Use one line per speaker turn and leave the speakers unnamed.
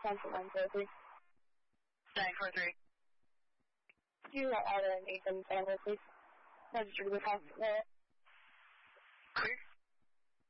941 please.
943.
Do you want auto and Nathan Sandler, please? Registered with hospital.
Clear.